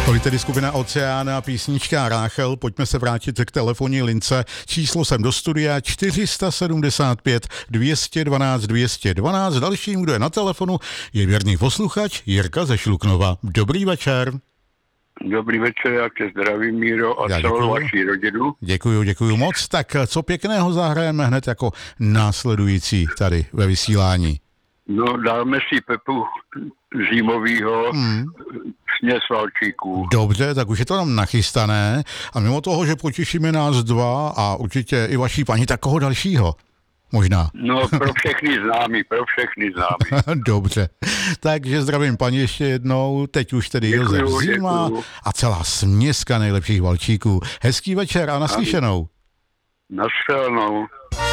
Tolik tedy skupina Oceán a písnička Ráchel. Pojďme se vrátit k telefonní lince. Číslo sem do studia 475 212 212. Dalším, kdo je na telefonu, je věrný posluchač Jirka ze Šluknova. Dobrý večer. Dobrý večer, já tě zdravím, Míro, a celou vaši rodinu. Děkuju moc. Tak co pěkného zahrajeme hned jako následující tady ve vysílání? No, dáme si Pepu Zimovýho, Směs valčíků. Dobře, tak už je to tam nachystané. A mimo toho, že potěšíme nás dva a určitě i vaší paní, tak koho dalšího? Možná. No, pro všechny známí. Dobře. Takže zdravím paní ještě jednou. Teď už tedy Josef Zima a celá směska nejlepších valčíků. Hezký večer a naslyšenou. Naschledanou.